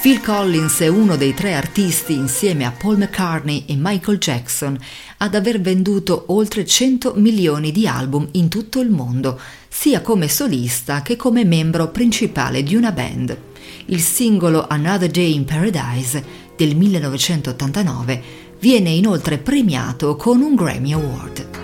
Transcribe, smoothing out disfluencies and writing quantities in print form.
Phil Collins è uno dei 3 artisti, insieme a Paul McCartney e Michael Jackson, ad aver venduto oltre 100 milioni di album in tutto il mondo, sia come solista che come membro principale di una band. Il singolo Another Day in Paradise del 1989 viene inoltre premiato con un Grammy Award.